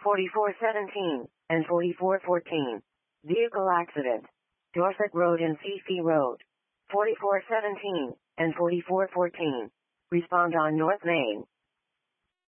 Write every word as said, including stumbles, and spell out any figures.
forty-four seventeen, and forty-four fourteen. Vehicle accident. Dorset Road and Fife Road. forty-four seventeen, and forty-four fourteen. Respond on North Main.